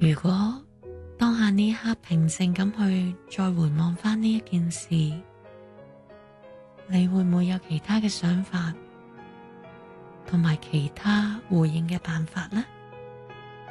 如果當下呢一刻平靜咁去再回望返呢一件事，你會唔會有其他嘅想法同埋其他回應嘅辦法呢？